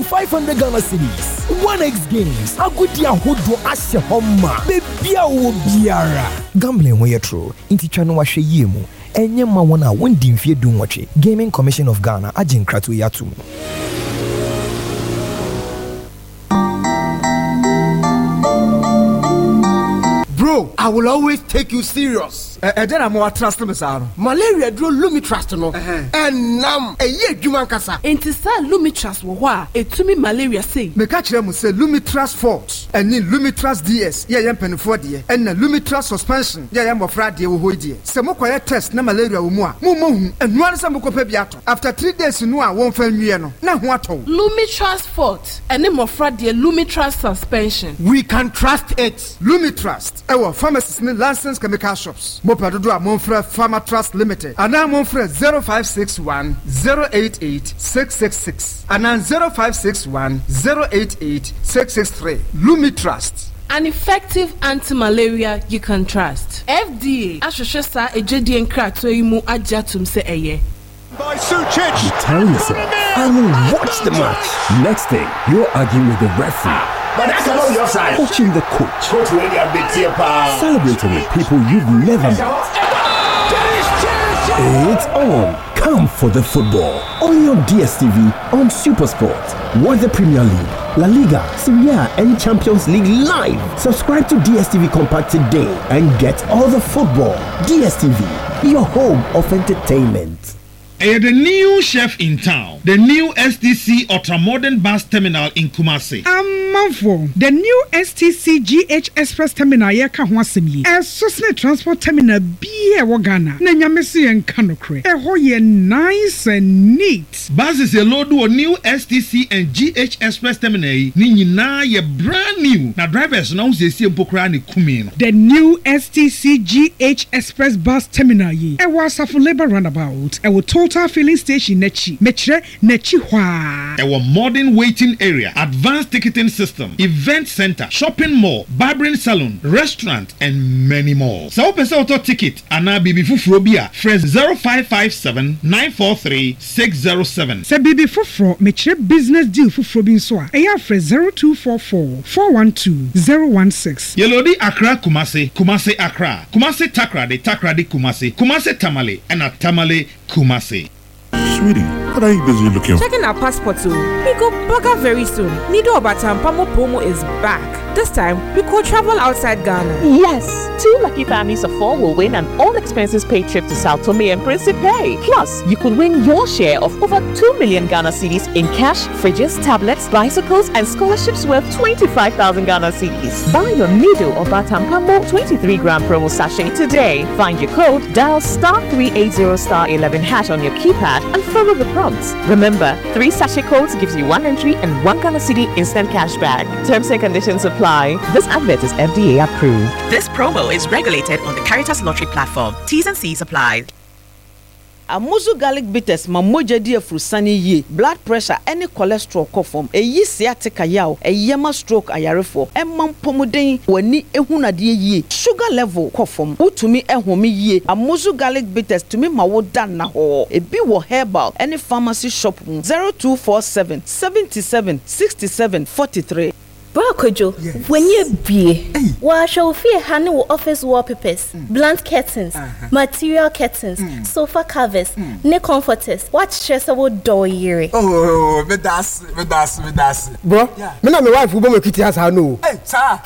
500 Ghana cedis. 1x games. Agudia hodo ashe homa. Bebia wo biara. Gambling wey true. Inti chano wa yemu. Enye ma wana wondi mfie du nwache. Gaming Commission of Ghana ajin kratu yatu. Bro, I will always take you serious. Then I'm more trust me, sir. Malaria draw Lumitrust no. And nam a year Juman Kasa. Enti sa Lumitrust wa etumi malaria say. Me catch them say Lumitrust Forte and ni Lumitrust DS. Yeah, yam penifo die. And na Lumitrust suspension. Yeah, yam ofra die wo die. Se mo kwaya test na malaria wo mu a. Mo hu. And no answer mo ko pa biato. After 3 days no a won fa nwie no. Na ho ato. Lumitrust Forte and ni ofra die Lumitrust suspension. We can trust it. Lumitrust. Our pharmacists ni licensed chemical shops. Mopadodo a Monfre Pharma Trust Limited. Ana Monfre 0561 088 666. Ana 0561 088 663. Lumitrust. An effective anti-malaria you can trust. FDA Ashosha Ejedi Nkrato Imu Ajatum se eye. By Sucic. You tell yourself, I will watch the match. Next thing, you're arguing with the referee. But that's not your side. Coaching the coach. Celebrating with people you've never met. It's on. Come for the football. On your DSTV on SuperSport. Watch the Premier League, La Liga, Serie A and Champions League live. Subscribe to DSTV Compact today and get all the football. DSTV, your home of entertainment. The new chef in town, the new STC Ultramodern Bus Terminal in Kumasi. Manfo, the new STC GH Express Terminal here Kahwasimi. A Sosne Transport Terminal be a Wagana. Nanyamesi and Kanokre. A hoye nice and neat. Buses a load to a new STC and GH Express Terminal. Nini na ye brand new. Na drivers now se si mpokrani kumino. The new STC GH Express Bus Terminal ye. A wasafu labor runabout. A total filling station nechi. Metre nechi hwa. Our modern waiting area, advanced ticketing system, event center, shopping mall, barbering salon, restaurant, and many more. So pesa auto ticket ana bibi fufuro bia fresh 0557 943 607. Se bibi fufuro metre business deal fufuro bin so a eya fresh 0244 412 016. Yelodi Accra Kumasi, Kumasi Accra, Kumasi Takrade, Takrade Kumasi, Kumasi Tamale, and a Tamale Kumasi. Sweetie, what are you busy looking for? Checking our passport too. We go burger very soon. Nido Obatampamo promo is back. This time, we could travel outside Ghana. Yes, 2 lucky families of 4 will win an all-expenses-paid trip to Sao Tome and Principe. Plus, you could win your share of over 2 million Ghana cedis in cash, fridges, tablets, bicycles, and scholarships worth 25,000 Ghana cedis. Buy your Nido Obatampamo 23-gram promo sachet today. Find your code, dial *380*11# on your keypad, and follow the prompts. Remember, 3 sachet codes gives you 1 entry and 1 Ghana cedi instant cash back. Terms and conditions apply. This advert is FDA approved. This promo is regulated on the Caritas Lottery platform. T's and C's apply. Amuzu garlic bitters mamoja di afrusani ye blood pressure any cholesterol kofom eyi sciatica yaw eyema stroke ayarefo emam pomuden wani ehunade ye sugar level kofom utumi ehome ye Amuzu garlic bitters tumi mawoda na ho ebi wo herbal any pharmacy shop 0247 77 67 43. Kojo, when you be, wa shall fear honey office wallpapers, blunt curtains, material curtains, sofa covers, ne comforters. What stress about door year? Oh, me das. Bro, me na my wife who be kiti has no. Hey, sir.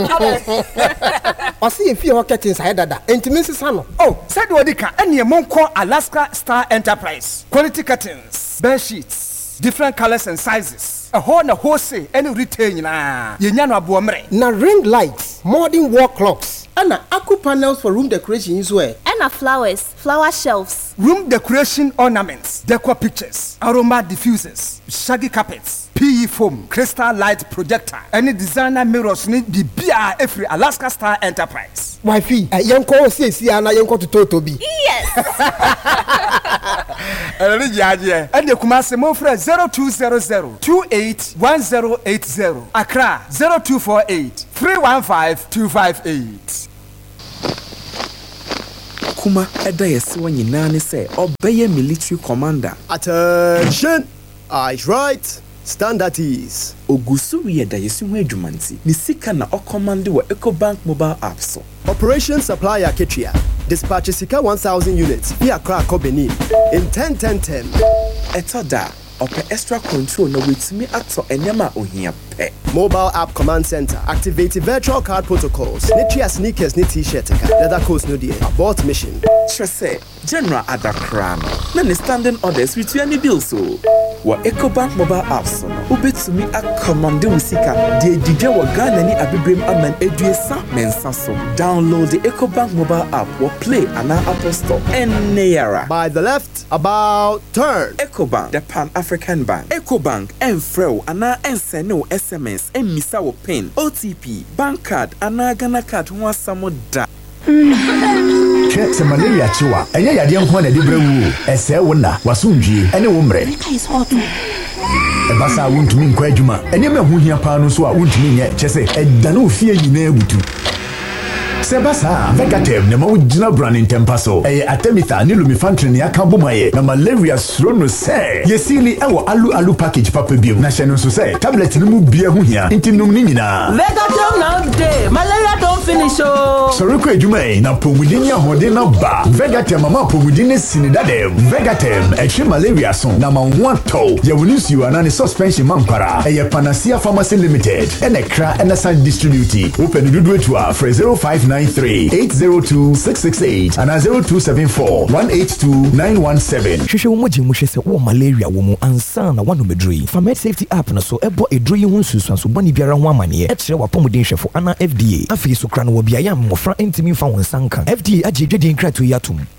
I see if you curtains head that. Intimacy sano. Oh, said Wadika, any monko Alaska Star Enterprise. Quality curtains, bed sheets, different colors and sizes. A whole say any retail na yenyano abuomre na ring lights, modern wall clocks, and aqua panels for room decoration as well. And flowers, flower shelves, room decoration ornaments, decor pictures, aroma diffusers, shaggy carpets, PE foam, crystal light projector, any designer mirrors need be BR every Alaska Star Enterprise. Wifey, yanko say ana yanko to Totobi. Yes. And the Kumasi Mofre 0200 281080. Accra 0248 315 258. Kuma eda yesi wanyina ne se obeye military commander. Attention! Eyes right, stand at ease. Ogusuri da yesu ho adwumanti. Ni sika na okomande wa EcoBank mobile app so. Operation Supply Aketria. Dispatch Sika 1,000 units via Krakow Benin in 10-10-10. Etoda. Ope extra control na wetimi ato enyama ohia pe. Mobile app command center activate virtual card protocols. Nitria sneakers ni t-shirt leather coats no die abort mission. Trese General Adakran. Na ne standing orders with any bill so. Wa EcoBank mobile apps no ubetumi akomande usika de didwa wa Ghana ni abibrem aman eduesa mensa so. Download the EcoBank mobile app or play an Apple Store and Nayara. By the left, about turn. EcoBank, the Pan-African Bank. EcoBank enfreo ana ensene SMS emisa wo pin OTP bank card ana Ghana card ho asamo da. Check malaria chiwa. Enya yade nko na de brewu. Ese wo na wasundwie ene wo mre. Ebasa wontumi nkwa adwuma. Enya me ho hia pa no so a wontumi nye chese edane ofie nyina ebutu. Sebasa Vegatem ne ma wugina brand in Tempaso. Atemita ni lumifantrin ya kambomaye na malaria srono se. Yesili ewo alu package papa biom. Na shenu so se tablet ni mu bia ho hia. Nti num ni nyina. Vegatem now day. Malaria don't finish oh. Soroko edwuma na pomudini ahode na ba. Vegatem mama pomudini sinidadem. Vegatem etwe malaria so na ma wanto. Ye wonisi wana ni suspension mampara. Panacea Pharmacy Limited. Enekra Enasan Distributi. Open dudu etua for 0593-802-668 and 0274-182-917. Shusha umoji mushese wa malaria wumu ansana wanu medri. Famed Safety App na so ebo edri yunsu swansu bani biara wamanie. Etre wapomu shefo ana FDA. Afi sukrano wabiaya mwafra intimi fa wansanka. FDA aji jedi nkratu yatum.